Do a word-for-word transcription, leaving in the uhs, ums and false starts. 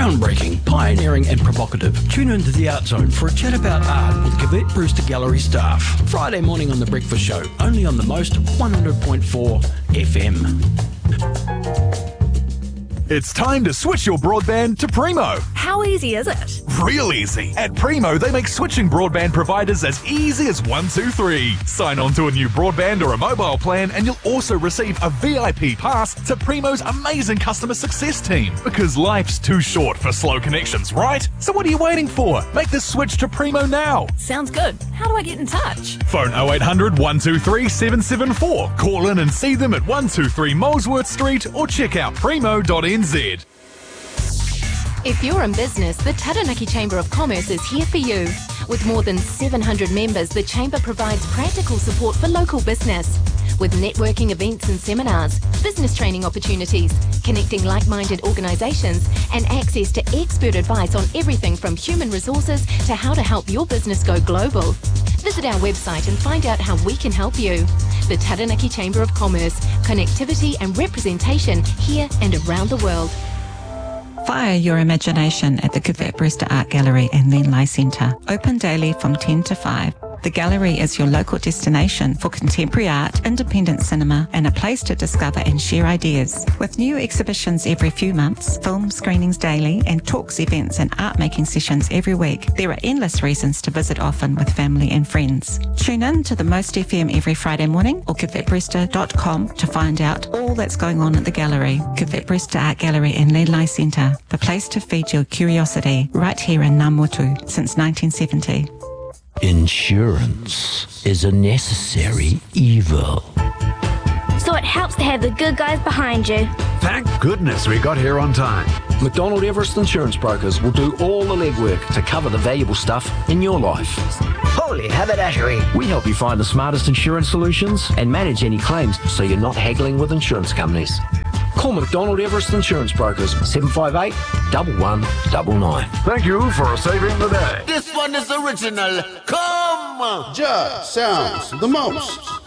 Groundbreaking, pioneering and provocative. Tune into the Art Zone for a chat about art with Cavett Brewster Gallery staff. Friday morning on The Breakfast Show, only on the Most one hundred point four F M. It's time to switch your broadband to Primo. How easy is it? Real easy. At Primo, they make switching broadband providers as easy as one, two, three. Sign on to a new broadband or a mobile plan and you'll also receive a V I P pass to Primo's amazing customer success team. Because life's too short for slow connections, right? So what are you waiting for? Make the switch to Primo now. Sounds good. How do I get in touch? Phone oh eight hundred, one two three, seven seven four. Call in and see them at one two three Molesworth Street or check out primo dot n z. If you're in business, the Taranaki Chamber of Commerce is here for you. With more than seven hundred members, the Chamber provides practical support for local business. With networking events and seminars, business training opportunities, connecting like-minded organisations, and access to expert advice on everything from human resources to how to help your business go global. Visit our website and find out how we can help you. The Taranaki Chamber of Commerce, connectivity and representation here and around the world. Fire your imagination at the Cavett Brewster Art Gallery and Lenlai Centre. Open daily from ten to five. The gallery is your local destination for contemporary art, independent cinema, and a place to discover and share ideas. With new exhibitions every few months, film screenings daily, and talks, events, and art-making sessions every week, there are endless reasons to visit often with family and friends. Tune in to the Most F M every Friday morning or cavett brewster dot com to find out all that's going on at the gallery. Cavett Brewster Art Gallery and Lenlai Centre, the place to feed your curiosity, right here in Ngāmotu since nineteen seventy. Insurance is a necessary evil. So it helps to have the good guys behind you. Thank goodness we got here on time. McDonald Everest Insurance Brokers will do all the legwork to cover the valuable stuff in your life. Holy haberdashery! We help you find the smartest insurance solutions and manage any claims so you're not haggling with insurance companies. Call McDonald Everest Insurance Brokers, seven five eight, one one nine nine. Thank you for saving the day. This one is original. Come! Just sounds the most.